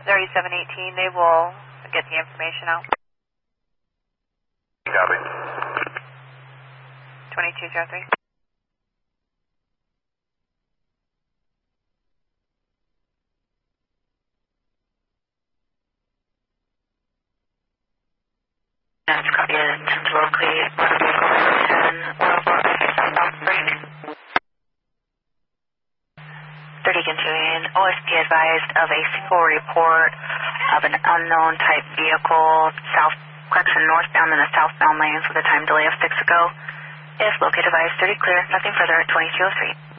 3718, they will get the information out. Copy. 2203. That's copy it. Locally, motor vehicle 10, 104, south break. 30 continuing. OSP advised of a full report of an unknown type vehicle northbound in the southbound lanes with a time delay of 6 ago. If located, advised 30 clear, nothing further at 2203.